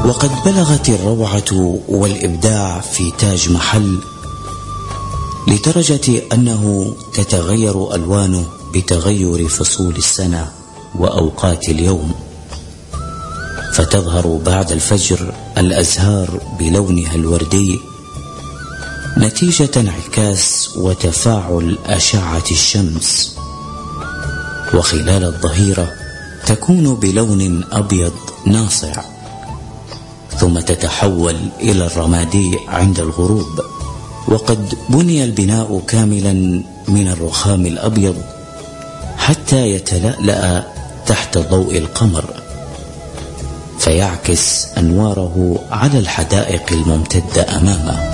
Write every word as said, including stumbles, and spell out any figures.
وقد بلغت الروعة والإبداع في تاج محل لدرجة أنه تتغير ألوانه بتغير فصول السنة وأوقات اليوم، فتظهر بعد الفجر الأزهار بلونها الوردي نتيجة انعكاس وتفاعل أشعة الشمس، وخلال الظهيرة تكون بلون أبيض ناصع، ثم تتحول إلى الرمادي عند الغروب. وقد بني البناء كاملا من الرخام الأبيض حتى يتلألأ تحت ضوء القمر، فيعكس أنواره على الحدائق الممتدة أمامه.